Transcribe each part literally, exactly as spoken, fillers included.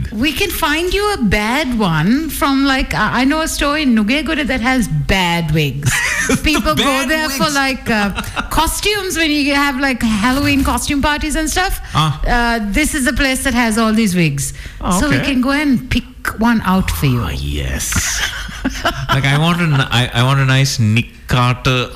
We can find you a bad one from like, uh, I know a store in Nugegura that has bad wigs. People The go bad there wigs. for like uh, costumes when you have like Halloween costume parties and stuff. Ah. Uh, this is a place that has all these wigs. Oh, So we okay. can go and pick one out for you. Ah, yes. Like I want a, I, I want a nice Nick Carter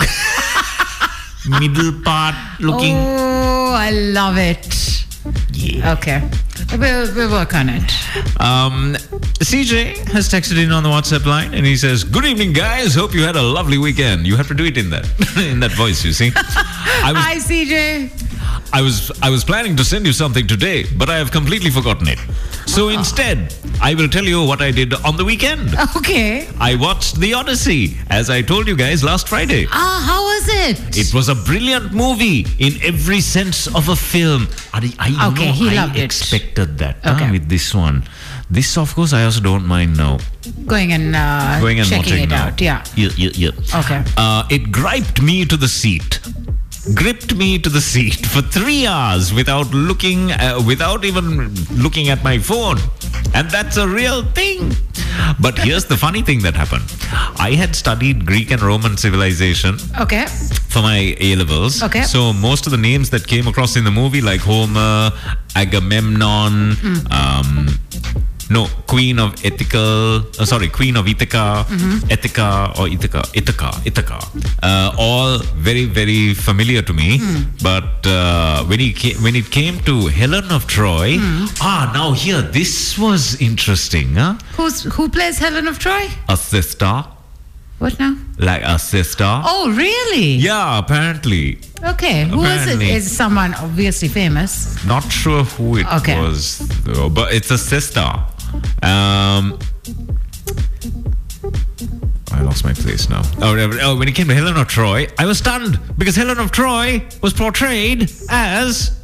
middle part looking. Oh, I love it. Yeah. Okay. We'll, we'll work on it. Um, C J has texted in on the WhatsApp line and he says, "Good evening, guys. Hope you had a lovely weekend." You have to do it in that in that voice, you see. I was Hi, C J. I was I was planning to send you something today, but I have completely forgotten it. So instead, I will tell you what I did on the weekend. Okay. I watched The Odyssey, as I told you guys last Friday. Ah, how was it? It was a brilliant movie in every sense of a film. I, I Okay, know he I loved it. expected that Okay. uh, with this one. This, of course, I also don't mind now. Going and, uh, Going and checking watching it now. out. Yeah. Yeah, yeah, yeah. Okay. Uh, it griped me to the seat. Gripped me to the seat for three hours without looking, uh, without even looking at my phone. And that's a real thing. But here's the funny thing that happened. I had studied Greek and Roman civilization Okay. for my A-levels. Okay. So most of the names that came across in the movie, like Homer, Agamemnon, um, no, Queen of Ithaca, uh, sorry, Queen of Ithaca, Ithaca or Ithaca, Ithaca, Ithaca, uh, all very, very familiar to me. But uh, when, he ca- when it came to Helen of Troy, ah, now here, this was interesting. Huh? Who's who plays Helen of Troy? A sister, What now? like a sister. Oh, really? Yeah, apparently. Okay. Who is it? Apparently. Is someone obviously famous? Not sure who it Okay. was, though, but it's a sister. Um, I lost my place now. Oh, oh, when it came to Helen of Troy, I was stunned because Helen of Troy was portrayed as.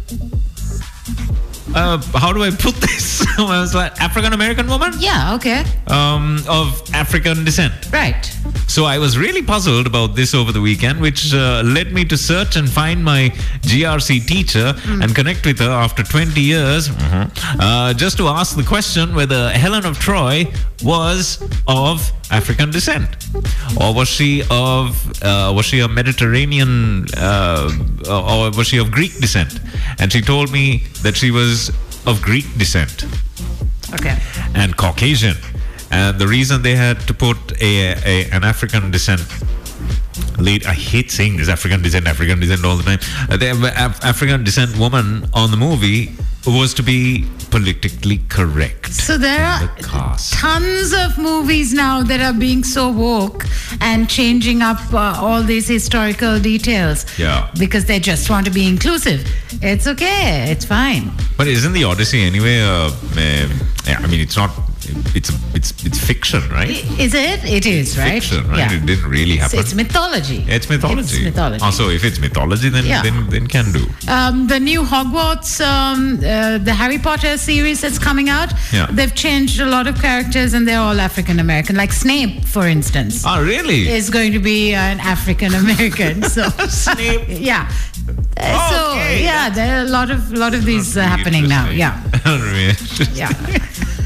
Uh, how do I put this? I was like African American woman, Yeah. Okay. um, of African descent. Right. So I was really puzzled about this over the weekend, which uh, led me to search and find my G R C teacher and connect with her after twenty years, uh, just to ask the question whether Helen of Troy was of African descent, or was she of uh, was she a Mediterranean, uh, or was she of Greek descent? And she told me that she was of Greek descent Okay. and Caucasian. And the reason they had to put a, a an African descent lead, I hate saying this, African descent, African descent all the time. Uh, the Af- African descent woman on the movie was to be politically correct. So there in are the cast. tons of movies now that are being so woke and changing up uh, all these historical details. Yeah. Because they just want to be inclusive. It's okay. It's fine. But isn't the Odyssey anyway? Uh, uh, yeah, I mean, it's not. It's it's it's fiction, right? Is it? It is, right? Fiction, right? Yeah. It didn't really It's, happen. it's mythology. It's mythology. It's mythology. Also, if it's mythology, then Yeah. then then can do. Um, the new Hogwarts, um, uh, the Harry Potter series that's coming out, Yeah. they've changed a lot of characters and they're all African American. Like Snape, for instance, Ah, really? is going to be an African American. So Snape. yeah. Uh, so Okay, yeah, there are a lot of lot of these uh, Really happening now. interesting. Yeah, Really interesting. yeah.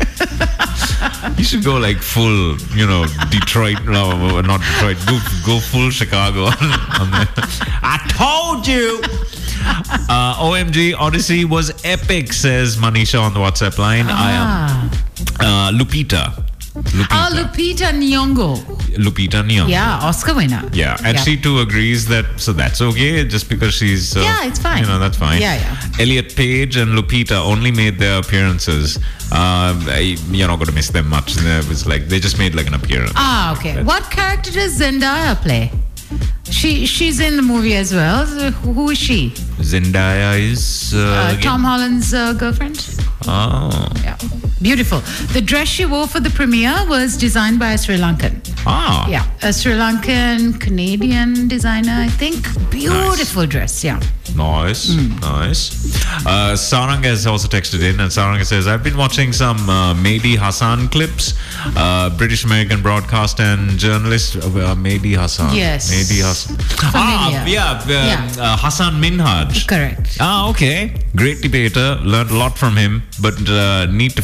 You should go like full, you know, Detroit, no, not Detroit, go, go full Chicago. on the, I told you. Uh, O M G, Odyssey was epic, says Manisha on the WhatsApp line. I am Ah, uh, Lupita. Lupita. oh, Lupita Nyong'o. Lupita Nyong'o. Yeah, Oscar winner. Yeah, and she too agrees that, so that's okay, just because she's. Uh, Yeah, it's fine. You know, that's fine. Yeah, yeah. Elliot Page and Lupita only made their appearances. Uh, I- you're not going to miss them much. It was like, they just made like an appearance. Ah, okay. What character does Zendaya play? She she's in the movie as well. So who is she? Zendaya is. Uh, Uh, again- Tom Holland's uh, girlfriend. Oh. Yeah, beautiful. The dress she wore for the premiere was designed by a Sri Lankan. Ah. Yeah, a Sri Lankan Canadian designer, I think. Beautiful dress. Yeah. Nice, Hmm. nice. Uh, Sarang has also texted in, and Sarang says, I've been watching some uh, Mehdi Hassan clips, uh, British American broadcaster and journalist, uh, Mehdi Hassan. Yes. Mehdi Hassan. Familiar. Ah, yeah, uh, Yeah. Uh, Hassan Minhaj. Correct. Ah, okay. Great debater. Learned a lot from him, but uh, need to